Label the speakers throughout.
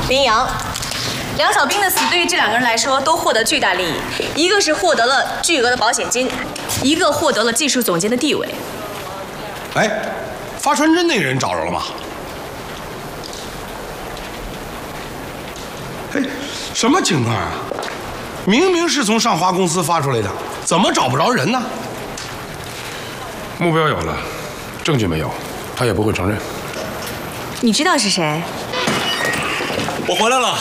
Speaker 1: 林阳、梁小兵的死对于这2个人来说都获得巨大利益，一个是获得了巨额的保险金，一个获得了技术总监的地位。
Speaker 2: 哎，发传真那个人找着了吗？嘿，什么情况啊？明明是从上华公司发出来的，怎么找不着人呢？
Speaker 3: 目标有了，证据没有，他也不会承认。
Speaker 1: 你知道是谁？
Speaker 4: 我回来了。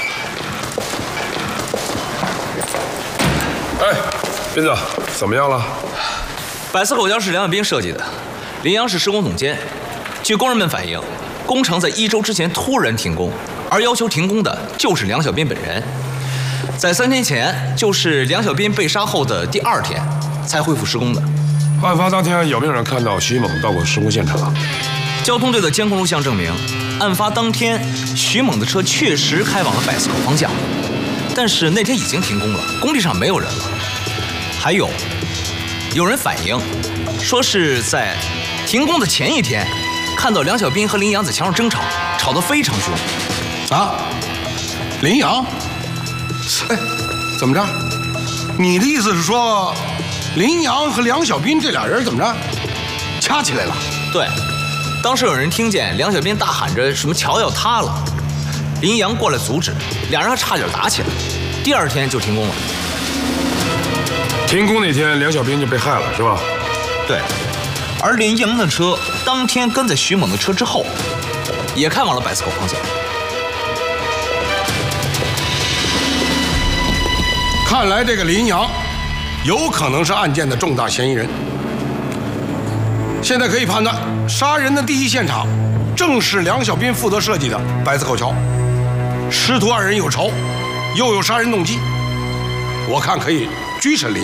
Speaker 3: 哎，斌子，怎么样了？
Speaker 4: 百思口桥是梁小兵设计的，林阳是施工总监。据工人们反映，工程在1周之前突然停工，而要求停工的就是梁小兵本人。在3天前，就是梁小兵被杀后的第2天，才恢复施工的。
Speaker 3: 案发当天，有没有人看到徐猛到过施工现场？
Speaker 4: 交通队的监控录像证明，案发当天，徐猛的车确实开往了百思口方向，但是那天已经停工了，工地上没有人了。还有人反映，说是在停工的前一天，看到梁小兵和林阳在墙上争吵，吵得非常凶。
Speaker 2: 啊，林阳？哎，怎么着？你的意思是说，林阳和梁小兵这俩人怎么着，掐起来了？
Speaker 4: 对，当时有人听见梁小兵大喊着什么桥要塌了，林阳过来阻止，俩人还差点打起来。第2天就停工了。
Speaker 3: 停工那天，梁小兵就被害了，是吧？
Speaker 4: 对，而林阳的车当天跟在徐猛的车之后，也开往了百思口方向。
Speaker 2: 看来这个林阳有可能是案件的重大嫌疑人。现在可以判断，杀人的第一现场正是梁小兵负责设计的百思口桥。师徒2人有仇，又有杀人动机，我看可以拘审林阳。